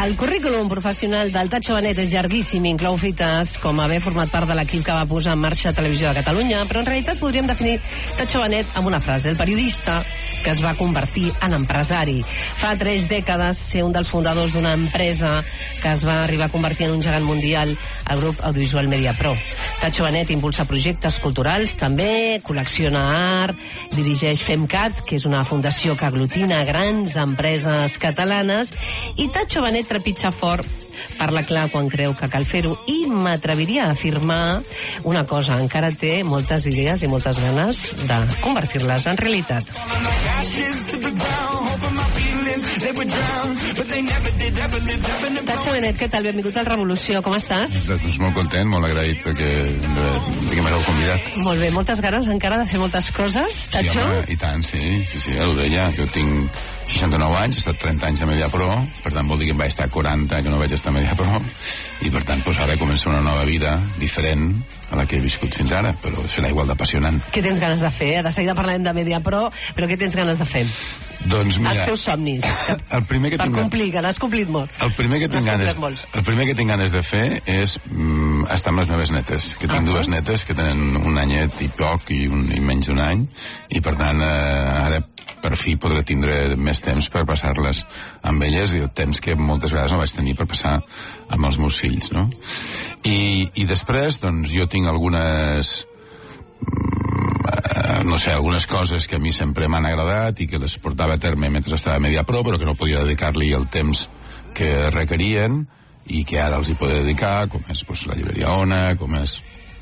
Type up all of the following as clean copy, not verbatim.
El currículum professional del Tacho Benet és llarguíssim, inclou fites com haver format part de l'equip que va posar en marxa Televisió de Catalunya, però en realitat podríem definir Tacho Benet amb una frase: el periodista que es va convertir en empresari. Fa 3 dècades ser un dels fundadors d'una empresa que es va arribar a convertir en un gegant mundial, el grup audiovisual Mediapro. Tacho Benet impulsa projectes culturals, també col·lecciona art, dirigeix FemCat, que és una fundació que aglutina grans empreses catalanes, i Tacho Benet trepitja fort, parla clar quan creu que cal fer-ho, i m'atreviria a afirmar una cosa: encara té moltes idees i moltes ganes de convertir-les en realitat. Tacho Benet, què tal? Benvingut al Revolució, com estàs? Doncs molt content, molt agraït que m'heu convidat. Molt bé, moltes ganes encara de fer moltes coses, Tacho? Sí, home, i tant, sí, ja ho deia. Jo tinc 69 anys, he estat 30 anys a Mediapro, per tant vol dir que em vaig estar 40 que no vaig estar a Mediapro, i per tant doncs ara comença una nova vida diferent a la que he viscut fins ara, però serà igual d'apassionant. Què tens ganes de fer? De seguida parlem de Mediapro, però què tens ganes de fer? Doncs mira, els teus somnis, el primer que per complir, que n'has complit molt. El primer que tinc ganes de fer és estar amb les meves netes, que tinc 2 netes que tenen un anyet i poc i menys d'un any, i per tant ara per fi podré tindre més temps per passar-les amb elles, i el temps que moltes vegades no vaig tenir per passar amb els meus fills, no? I després, doncs, jo tinc algunes algunes coses que a mi sempre m'han agradat i que les portava a terme mentre estava a Mediapro, però que no podia dedicar-li el temps que requerien i que ara els hi poder dedicar, com és la llibreria Ona, com és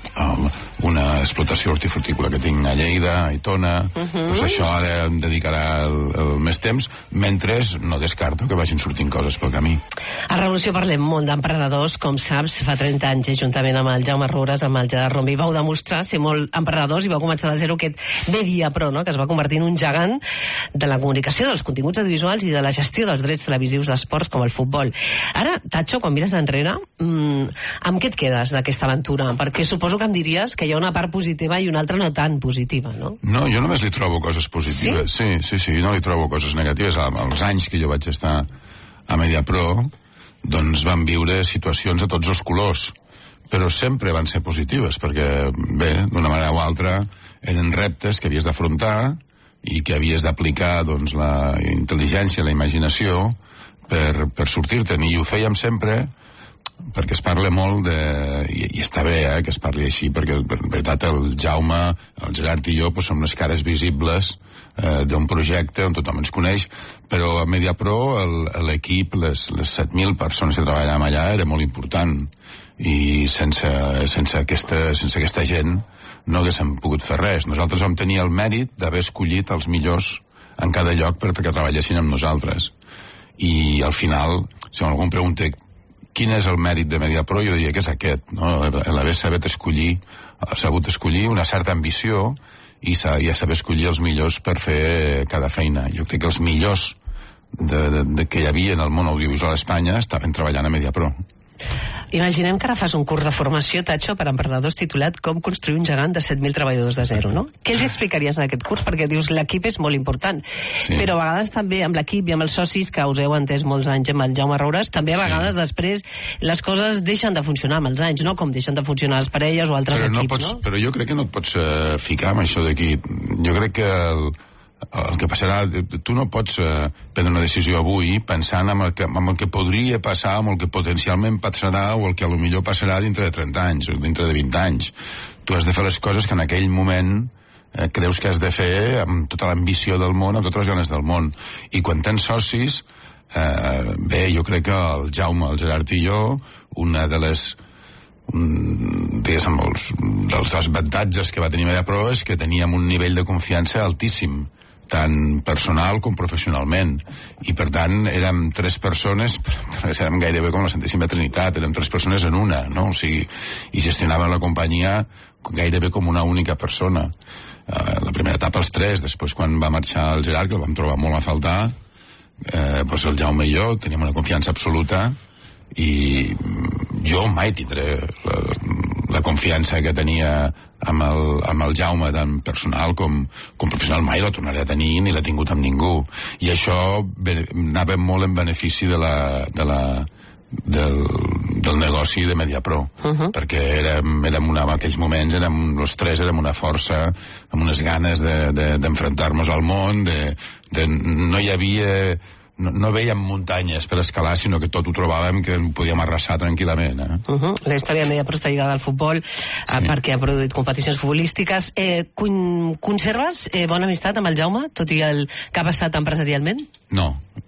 una explotació hortifrutícola que tinc a Lleida, a Aitona. Doncs això ara em dedicarà el més temps, mentre no descarto que vagin sortint coses pel camí. A Revolució parlem molt d'emprenedors, com saps. Fa 30 anys, juntament amb el Jaume Rures, amb el Gerard Rombi, vau demostrar ser molt emprenedors i vau començar de zero aquest Mediapro, no?, que es va convertir en un gegant de la comunicació, dels continguts audiovisuals i de la gestió dels drets televisius d'esports com el futbol. Ara, Tacho, quan mires enrere, amb què et quedes d'aquesta aventura? Perquè suposo que em diries que hi ha una part positiva i una altra no tan positiva, no? No, jo només li trobo coses positives. Sí, no li trobo coses negatives. Els anys que jo vaig estar a Mediapro, doncs van viure situacions de tots els colors, però sempre van ser positives, perquè, bé, d'una manera o altra, eren reptes que havies d'afrontar i que havies d'aplicar, doncs, la intel·ligència, la imaginació, per sortir-te'n. I ho fèiem sempre perquè es parla molt i està bé que es parli així, perquè en veritat el Jaume, el Gerard i jo som les cares visibles d'un projecte on tothom ens coneix, però a Mediapro l'equip, les 7.000 persones que treballàvem allà, era molt important, i sense aquesta gent no haguéssim pogut fer res. Nosaltres vam tenir el mèrit d'haver escollit els millors en cada lloc perquè treballessin amb nosaltres, i al final, si algú em pregunta quin és el mèrit de Mediapro, jo diria que és aquest, no? L'haver sabut escollir una certa ambició i saber escollir els millors per fer cada feina. Jo crec que els millors que hi havia en el món audiovisual a Espanya estaven treballant a Mediapro. Imaginem que ara fas un curs de formació, Tacho, per emprenedors titulat Com construir un gegant de 7.000 treballadors de zero, no? Què els explicaries en aquest curs? Perquè dius l'equip és molt important, però a vegades també amb l'equip i amb els socis, que us heu entès molts anys amb el Jaume Roures, també a vegades després les coses deixen de funcionar amb els anys, no? Com deixen de funcionar les parelles o altres equips, no? Però jo crec que no et pots ficar amb això d'aquí. Jo crec que el que passarà, tu no pots prendre una decisió avui pensant en el que podria passar, en el que potencialment passarà o el que potser passarà dintre de 30 anys o dintre de 20 anys. Tu has de fer les coses que en aquell moment creus que has de fer amb tota l'ambició del món, amb totes les ganes del món. I quan tens socis, bé, jo crec que el Jaume, el Gerard i jo, una de les dels avantatges que va tenir Mediapro és que teníem un nivell de confiança altíssim, tant personal com professionalment, i per tant érem 3 persones, érem gairebé com la Santíssima Trinitat, érem 3 persones en una, no? O sigui, i gestionàvem la companyia gairebé com una única persona. La primera etapa els 3, després quan va marxar el Gerard, que el vam trobar molt a faltar, doncs el Jaume i jo teníem una confiança absoluta, i jo mai tindré la confiança que tenia amb el Jaume, tant personal com professional, mai la tornaré a tenir ni l'he tingut amb ningú. I això anava molt en benefici del negoci de Mediapro, perquè en aquells moments els tres érem una força, amb unes ganes d'enfrontar-nos al món, no hi havia... No veiem muntanyes per escalar, sinó que tot ho trobàvem que podíem arrasar tranquil·lament. La història de Mediapro està lligada al futbol, perquè ha produït competicions futbolístiques. Conserves bona amistat amb el Jaume, tot i el que ha passat empresarialment? No,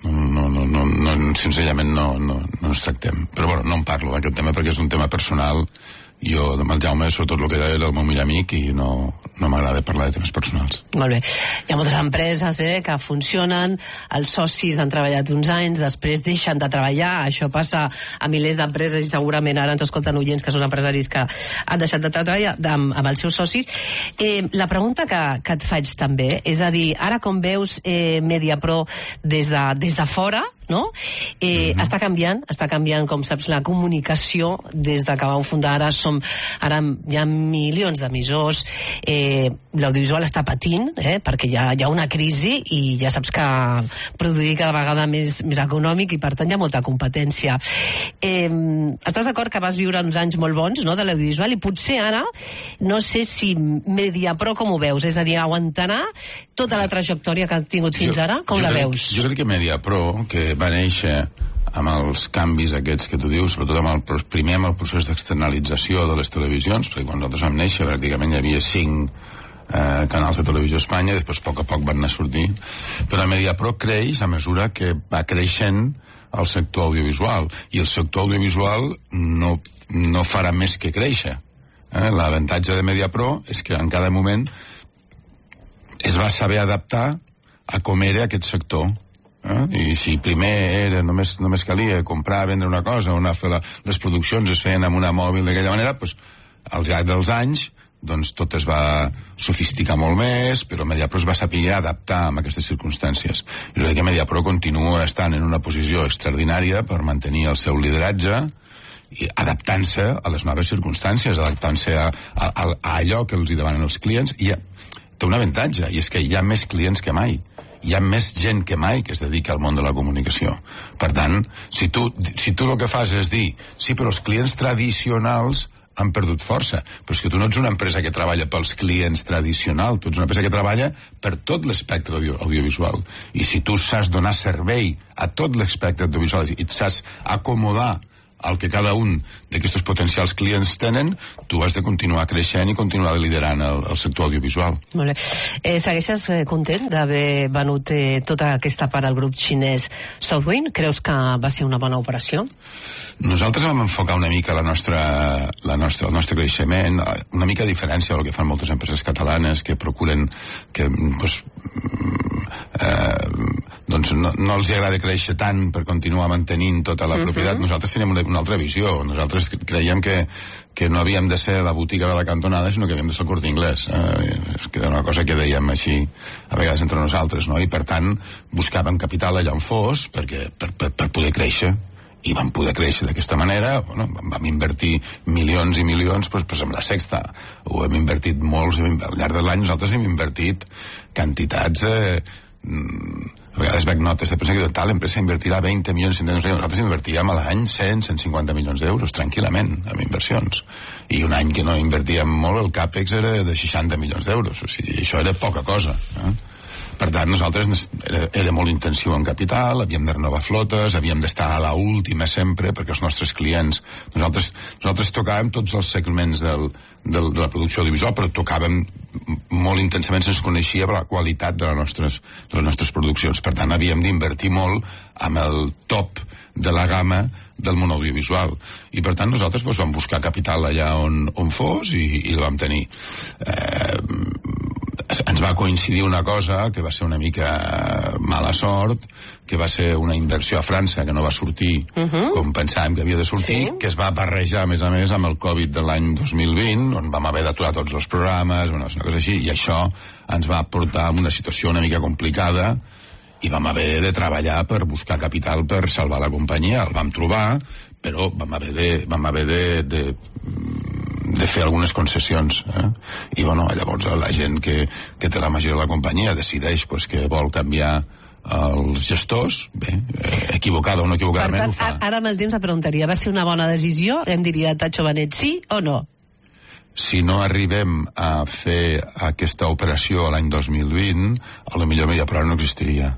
senzillament no ens tractem. Però bueno, no en parlo d'aquest tema perquè és un tema personal. Jo, amb el Jaume, sobretot el que era el meu millor amic, i no m'agrada parlar de temes personals. Molt bé. Hi ha moltes empreses que funcionen, els socis han treballat uns anys, després deixen de treballar, això passa a milers d'empreses i segurament ara ens escolten oients que són empresaris que han deixat de treballar amb els seus socis. La pregunta que et faig també, és a dir, ara com veus Mediapro des de fora, no? Està canviant, com saps, la comunicació des de que vau fundar. Ara hi ha milions d'emissors, l'audiovisual està patint, perquè hi ha una crisi i ja saps que produir cada vegada més econòmic i per tant hi ha molta competència. Estàs d'acord que vas viure uns anys molt bons, no?, de l'audiovisual, i potser ara no sé si Mediapro com ho veus, és a dir, aguantarà tota la trajectòria que ha tingut fins ara? Com la veus? Jo crec que Mediapro, que va néixer amb els canvis aquests que tu dius, sobretot primer amb el procés d'externalització de les televisions, perquè quan nosaltres vam néixer pràcticament hi havia 5 canals de televisió a Espanya, després a poc van anar sortint, però Mediapro creix a mesura que va creixent el sector audiovisual, i el sector audiovisual no farà més que créixer. L'avantatge de Mediapro és que en cada moment es va saber adaptar a com era aquest sector. I si primer només calia comprar, vendre una cosa, o fer les produccions es feien amb una mòbil d'aquella manera, doncs al llarg dels anys tot es va sofisticar molt més, però Mediapro es va saber adaptar a aquestes circumstàncies. I crec que Mediapro continua estant en una posició extraordinària per mantenir el seu lideratge, i adaptant-se a les noves circumstàncies, adaptant-se a allò que els hi demanen els clients. I té un avantatge, i és que hi ha més clients que mai. Hi ha més gent que mai que es dedica al món de la comunicació. Per tant, si tu el que fas és dir sí, però els clients tradicionals han perdut força, però és que tu no ets una empresa que treballa pels clients tradicionals, tu ets una empresa que treballa per tot l'espectre audiovisual. I si tu saps donar servei a tot l'espectre audiovisual i et saps acomodar el que cada un d'aquests potencials clients tenen, tu has de continuar creixent i continuar liderant el sector audiovisual. Molt bé. Segueixes content d'haver venut tota aquesta part al grup xinès Southwind? Creus que va ser una bona operació? Nosaltres vam enfocar una mica el nostre creixement, una mica a diferència del que fan moltes empreses catalanes que procuren que no els agrada créixer tant per continuar mantenint tota la propietat. Nosaltres tenim una altra visió. Nosaltres creiem que no havíem de ser la botiga de la cantonada, sinó que havíem de ser el Corte Inglés. Que era una cosa que dèiem així a vegades entre nosaltres, no? I per tant buscàvem capital allà on fos per poder créixer. I vam poder créixer d'aquesta manera. Vam invertir milions i milions, doncs amb la Sexta ho hem invertit molts, al llarg de l'any nosaltres hem invertit quantitats a vegades veig notes de premsa que tal empresa invertirà 20 milions, nosaltres invertíem a l'any 100-150 milions d'euros tranquil·lament en inversions, i un any que no invertíem molt el CAPEX era de 60 milions d'euros, o sigui, això era poca cosa. Per tant, nosaltres era molt intensiu en capital, havíem de renovar flotes, havíem d'estar a la última sempre, perquè els nostres clients... Nosaltres tocàvem tots els segments de la producció audiovisual, però tocàvem molt intensament, se'ns coneixia per la qualitat de les nostres produccions. Per tant, havíem d'invertir molt amb el top de la gamma del món audiovisual. I per tant nosaltres vam buscar capital allà on fos i el vam tenir. Ens va coincidir una cosa que va ser una mica mala sort, que va ser una inversió a França que no va sortir com pensàvem que havia de sortir, que es va barrejar a més amb el Covid de l'any 2020, on vam haver d'aturar tots els programes, una cosa així, i això ens va portar a una situació una mica complicada i vam haver de treballar per buscar capital per salvar la companyia. El vam trobar, però vam haver de fer algunes concessions, i bueno, llavors la gent que té la majoria de la companyia decideix pues, que vol canviar els gestors, bé, equivocada o no equivocadament ho fa. Ara amb el temps la preguntaria, va ser una bona decisió? Em diria Tacho Benet, sí o no? Si no arribem a fer aquesta operació l'any 2020, a lo millor Mediapro no existiria.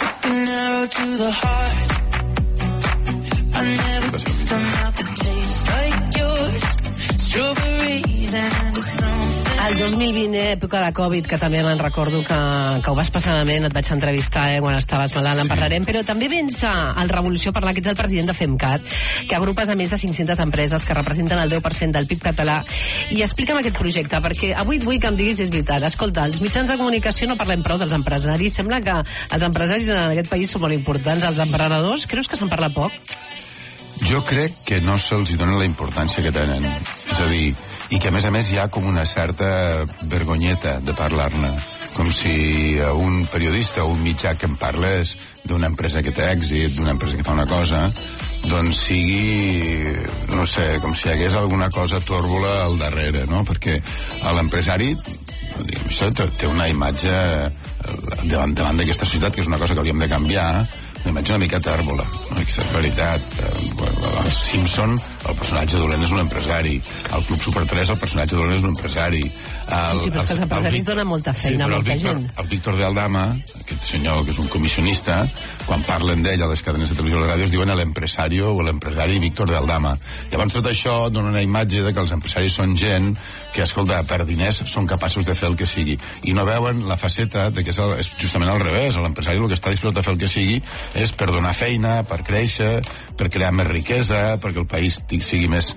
El 2020, època de Covid, que també me'n recordo que ho vas passar malament, et vaig entrevistar quan estaves malalt, en parlarem, però també vens al Revolució a parlar, que ets el president de FEMCAT, que agrupes a més de 500 empreses que representen el 10% del PIB català, i explica'm aquest projecte, perquè avui vull que em diguis, és veritat, escolta, els mitjans de comunicació no parlem prou dels empresaris, sembla que els empresaris en aquest país són molt importants, els emprenedors, creus que se'n parla poc? Jo crec que no se'ls dona la importància que tenen. És a dir, i que a més hi ha com una certa vergonyeta de parlar-ne. Com si un periodista o un mitjà que em parles d'una empresa que té èxit, d'una empresa que fa una cosa, doncs sigui, no sé, com si hi hagués alguna cosa tòrbola al darrere, no? Perquè l'empresari, això té una imatge davant d'aquesta societat, que és una cosa que hauríem de canviar, una imatge una mica tèrbola, no? És veritat. El Simpson, el personatge dolent és un empresari. El Club Super 3, el personatge dolent és un empresari. Sí, però és que els empresaris donen molta feina a molta gent. El Víctor de Aldama, aquest senyor que és un comissionista, quan parlen d'ell a les cadenes de televisió i les ràdios diuen l'empresario o l'empresari Víctor de Aldama. Llavors tot això dona una imatge de que els empresaris són gent que, escolta, per diners són capaços de fer el que sigui. I no veuen la faceta de que és justament al revés. L'empresari el que està disposat a fer el que sigui és per donar feina, per créixer, per crear més riquesa, perquè el país sigui més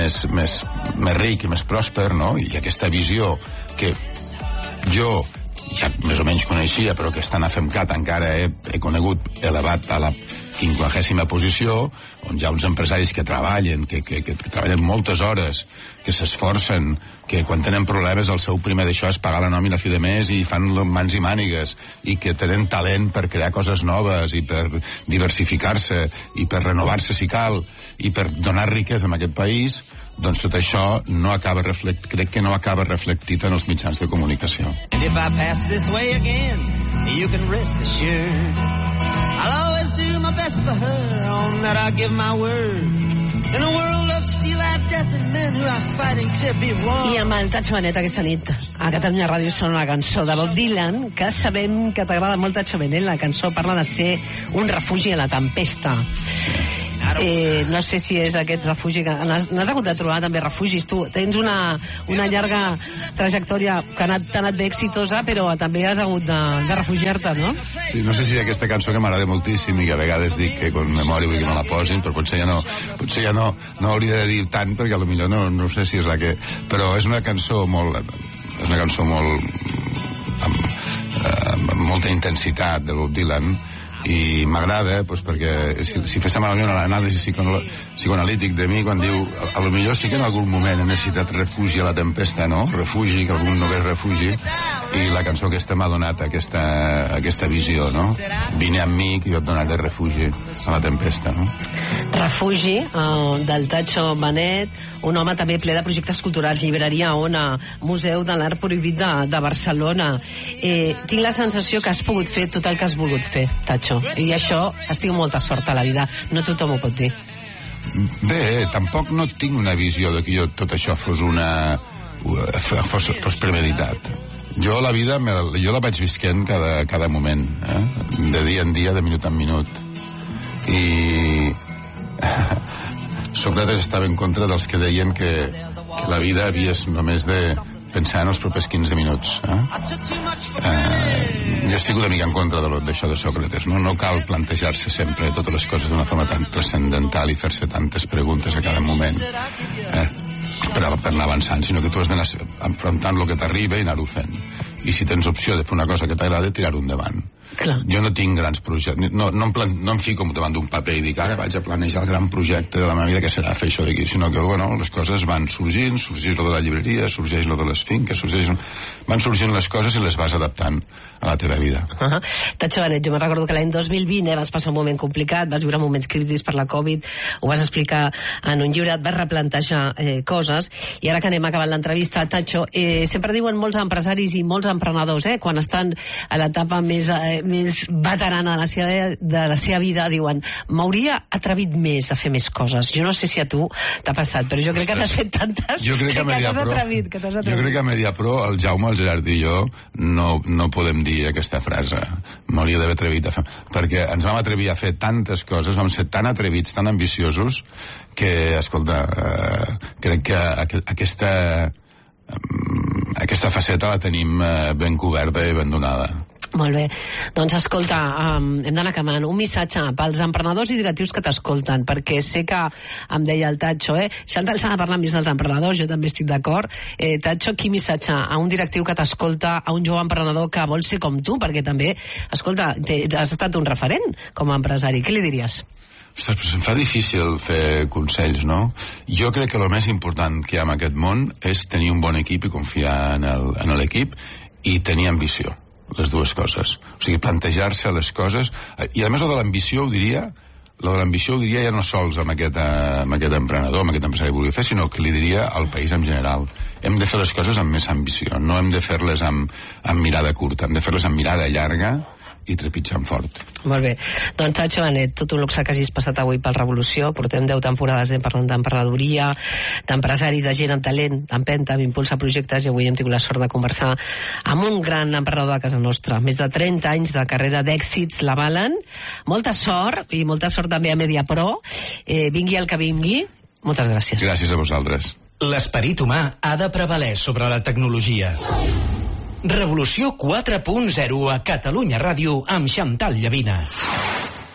ric i més pròsper, no? I aquesta visió que jo ja més o menys coneixia, però que estant a FEMCAT encara he conegut elevat a la 50ª posició, on hi ha uns empresaris que treballen, que treballen moltes hores, que s'esforcen, que quan tenen problemes el seu primer d'això és pagar la nòmina a fi de mes i fan mans i mànigues, i que tenen talent per crear coses noves i per diversificar-se i per renovar-se si cal i per donar riquesa en aquest país, doncs tot això crec que no acaba reflectit en els mitjans de comunicació. And if I pass this way again, you can rest assured I'll always do my best for her, on that I give my word. In a world of steel-eyed death and men who are fighting to be wrong. I amb el Tacho Benet aquesta nit a Catalunya Ràdio sona una cançó de Bob Dylan, que sabem que t'agrada molt, Tacho Benet. La cançó parla de ser un refugi a la tempesta. No sé si és aquest refugi que n'has hagut de trobar també refugis. Tu tens una llarga trajectòria que ha anat bé exitosa, però també has hagut de refugiar-te, no? Sí, no sé si aquesta cançó que m'agrada moltíssim i que a vegades dic que con memòria vull que me la posin, però potser ja no hauria de dir tant, perquè potser no sé si és la que... Però és una cançó molt amb molta intensitat de Bob Dylan, i m'agrada perquè si féssim l'anàlisi psicoanalític de mi, quan diu a lo millor sí que en algun moment he necessitat refugi a la tempesta, no? Refugi, que algun no ve refugi, i la cançó aquesta m'ha donat aquesta visió, no? Vine amb mi que jo et donaré refugi a la tempesta, no? Refugi del Tacho Benet, un home també ple de projectes culturals, Llibreria Ona, Museu de l'Art Prohibit de Barcelona. Tinc la sensació que has pogut fer tot el que has volgut fer, Tacho, i això has tingut molta sort a la vida, no tothom ho pot dir. Bé, tampoc no tinc una visió de que tot això fos premeditat. Jo la vida la vaig visquent cada moment, de dia en dia, de minut en minut. I Sòcrates estava en contra dels que deien que la vida havies només de pensar en els propers 15 minuts. Jo estic una mica en contra d'això de Sòcrates. No cal plantejar-se sempre totes les coses d'una forma tan transcendental i fer-se tantes preguntes a cada moment per anar avançant, sinó que tu has d'anar enfrontant el que t'arriba i anar-ho fent. I si tens opció de fer una cosa que t'agrada, tirar-ho endavant. Clar. Jo no tinc grans projectes, no em fico davant d'un paper i dic, ara vaig a planejar el gran projecte de la meva vida que serà fer això d'aquí, sinó que, bueno, les coses van sorgint, sorgeix lo de la llibreria, sorgeix lo de les finques, van sorgint les coses i les vas adaptant a la teva vida. Tacho Benet, jo me'n recordo que l'any 2020 vas passar un moment complicat, vas viure moments crítics per la Covid, ho vas explicar en un llibre, et vas replantejar coses, i ara que anem acabant l'entrevista, Tacho, sempre diuen molts empresaris i molts emprenedors, quan estan a l'etapa més veterana de la seva vida, diuen, m'hauria atrevit més a fer més coses. Jo no sé si a tu t'ha passat, però jo crec que t'has fet tantes que t'has atrevit. Jo crec que a Mediapro, el Jaume, el Gerard i jo no podem dir aquesta frase, m'hauria d'haver atrevit a fer, perquè ens vam atrevir a fer tantes coses, vam ser tan atrevits, tan ambiciosos, que, escolta, crec que aquesta faceta la tenim ben coberta i ben donada. Molt bé. Doncs escolta, hem d'anar acabant. Un missatge pels emprenedors i directius que t'escolten, perquè sé que em deia el Tacho, Xantal s'ha de parlar més dels emprenedors, jo també estic d'acord. Tacho, quin missatge a un directiu que t'escolta, a un jove emprenedor que vol ser com tu, perquè també, escolta, has estat un referent com a empresari. Què li diries? Ostres, em fa difícil fer consells, no? Jo crec que el més important que hi ha en aquest món és tenir un bon equip i confiar en l'equip i tenir ambició, les dues coses. O sigui, plantejar-se les coses. I a més, lo de l'ambició ho diria ja no sols amb aquest emprenedor, amb aquest empresari que vulgui fer, sinó que li diria al país en general. Hem de fer les coses amb més ambició, no hem de fer-les amb mirada curta, hem de fer-les amb mirada llarga i trepitjant fort. Molt bé. Doncs Tacho Benet, tot un luxe que hagis passat avui pel Revolució. Portem 10 temporades parlant d'emprenedoria, d'empresaris, de gent amb talent, d'empenta, amb impulsa projectes, i avui hem tingut la sort de conversar amb un gran emprenedor a casa nostra. Més de 30 anys de carrera d'èxits l'avalen. Molta sort, i molta sort també a Mediapro. Vingui el que vingui. Moltes gràcies. Gràcies a vosaltres. L'esperit humà ha de prevaler sobre la tecnologia. Revolució 4.0 a Catalunya Ràdio amb Xantal Llavina.